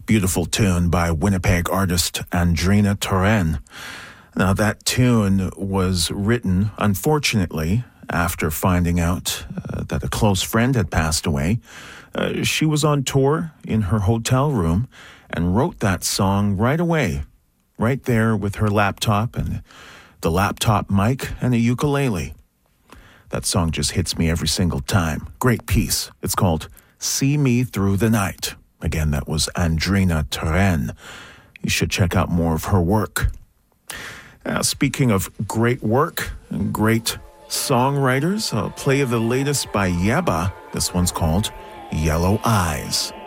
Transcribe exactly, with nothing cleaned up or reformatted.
Beautiful tune by Winnipeg artist Andrina Turenne. Now, that tune was written, unfortunately, after finding out uh, that a close friend had passed away. Uh, she was on tour in her hotel room and wrote that song right away, right there with her laptop and the laptop mic and a ukulele. That song just hits me every single time. Great piece. It's called See Me Through the Night. Again, that was Andrina Turenne. You should check out more of her work. Now, speaking of great work and great songwriters, I'll play the latest by Yebba. This one's called Yellow Eyes.